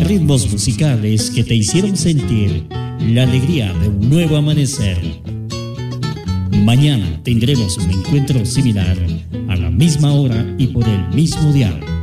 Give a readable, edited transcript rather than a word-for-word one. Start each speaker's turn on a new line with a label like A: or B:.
A: ritmos musicales que te hicieron sentir la alegría de un nuevo amanecer. Mañana tendremos un encuentro similar a la misma hora y por el mismo dial.